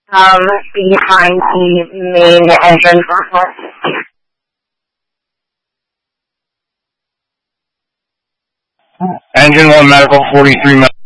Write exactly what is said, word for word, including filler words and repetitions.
um, behind the main engine compartment. Engine one medical forty-three.